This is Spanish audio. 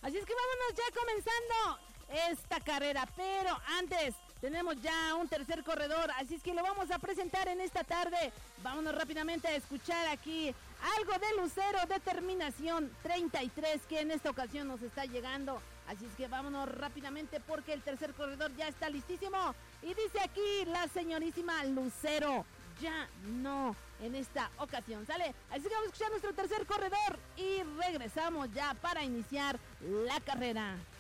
Así es que vámonos ya comenzando esta carrera, pero antes tenemos ya un tercer corredor, así es que lo vamos a presentar en esta tarde. Vámonos rápidamente a escuchar aquí algo de Lucero, Determinación 33, que en esta ocasión nos está llegando. Así es que vámonos rápidamente porque el tercer corredor ya está listísimo. Y dice aquí la señorísima Lucero, ya no en esta ocasión, ¿sale? Así que vamos a escuchar nuestro tercer corredor y regresamos ya para iniciar la carrera.